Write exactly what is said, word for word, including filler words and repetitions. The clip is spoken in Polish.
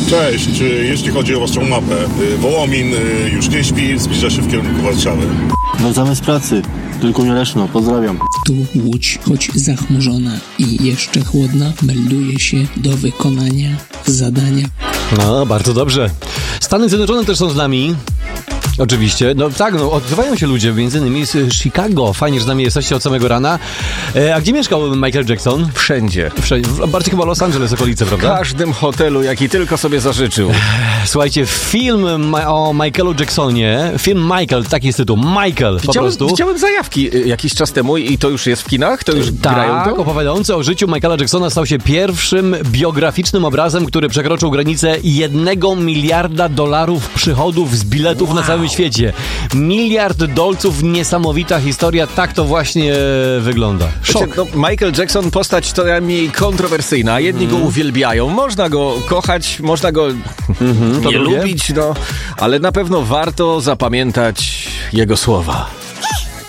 Cześć, jeśli chodzi o waszą mapę, Wołomin już nie śpi, zbliża się w kierunku Warszawy. Wracamy z pracy, tylko nie Leszno, pozdrawiam. Tu Łódź, choć zachmurzona i jeszcze chłodna, melduje się do wykonania zadania. No, bardzo dobrze. Stany Zjednoczone też są z nami. Oczywiście. No tak, no odzywają się ludzie, między innymi z Chicago. Fajnie, że z nami jesteście od samego rana. E, a gdzie mieszkał Michael Jackson? Wszędzie. Wszędzie. Bardziej chyba Los Angeles, okolice, prawda? W każdym hotelu, jaki tylko sobie zażyczył. Słuchajcie, film ma- o Michaelu Jacksonie, film Michael, taki jest tytuł, Michael, po Widziałem, prostu. widziałem zajawki jakiś czas temu i to już jest w kinach? To już grają Tak, to? opowiadający o życiu Michaela Jacksona stał się pierwszym biograficznym obrazem, który przekroczył granicę jednego miliarda dolarów przychodów z biletów wow. na całym świecie. Miliard dolców, niesamowita historia, tak to właśnie wygląda. Szok. Wiecie, no, Michael Jackson, postać to najmniej kontrowersyjna. Jedni mm. go uwielbiają, można go kochać, można go mm-hmm, nie lubić, no, ale na pewno warto zapamiętać jego słowa.